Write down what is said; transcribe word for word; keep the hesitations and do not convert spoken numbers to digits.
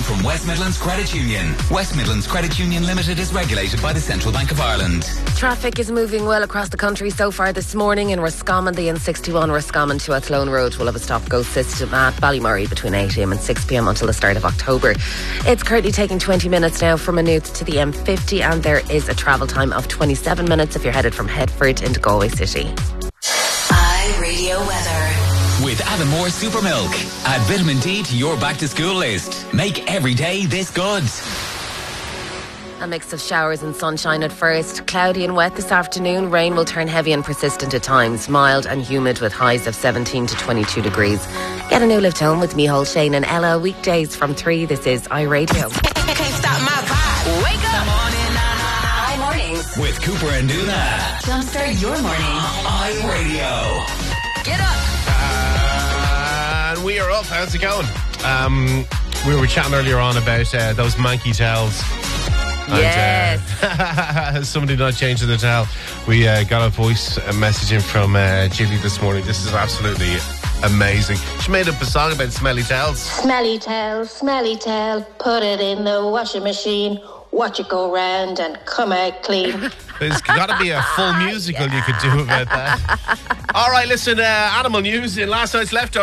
come from West Midlands Credit Union. West Midlands Credit Union Limited is regulated by the Central Bank of Ireland. Traffic is moving well across the country so far this morning. In Roscommon, the N sixty-one Roscommon to Athlone Road will have a stop-go system at Ballymurray between eight a m and six p m until the start of October. It's currently taking twenty minutes now from Maynooth to the M fifty, and there is a travel time of twenty-seven minutes if you're headed from Headford into Galway City. iRadio weather. With Avonmore Super Milk. Add vitamin D to your back-to-school list. Make every day this good. A mix of showers and sunshine at first. Cloudy and wet this afternoon. Rain will turn heavy and persistent at times. Mild and humid with highs of seventeen to twenty-two degrees. Get a new lift home with Micheál, Shane and Ella weekdays from three. This is iRadio. Can't stop my vibe. Wake up. I mornings. With Cooper and Duna. Jumpstart your morning. iRadio. Get up. And we are up. How's it going? Um, we were chatting earlier on about uh, those manky towels. Yes. And, uh, somebody not changing the towel. We uh, got a voice a message in from uh, Julie this morning. This is absolutely amazing. She made up a song about smelly towels. Smelly towel, smelly towel, put it in the washing machine. Watch it go round and come out clean. There's got to be a full musical yeah. you could do about that. All right, listen, uh, animal news in last night's Leftovers.